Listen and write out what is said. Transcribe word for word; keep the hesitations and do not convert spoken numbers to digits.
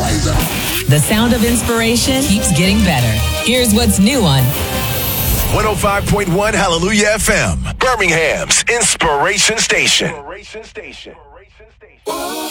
The sound of inspiration keeps getting better. Here's what's new on one oh five point one Hallelujah F M, Birmingham's Inspiration Station. Inspiration Station.